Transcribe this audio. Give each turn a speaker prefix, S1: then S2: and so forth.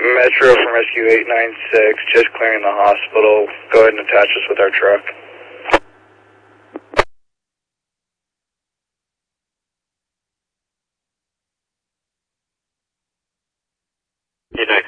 S1: Metro from Rescue 896, just clearing the hospital. Go ahead and attach us with our truck.
S2: United